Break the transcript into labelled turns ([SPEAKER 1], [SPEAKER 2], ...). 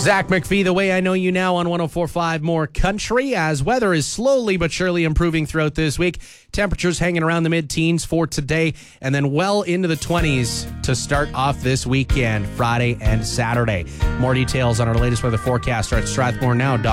[SPEAKER 1] Zach McPhee, the way I know you now on 104.5 More Country, as weather is slowly but surely improving throughout this week. Temperatures hanging around the mid-teens for today, and then well into the 20s to start off this weekend, Friday and Saturday. More details on our latest weather forecast are at StrathmoreNow.com.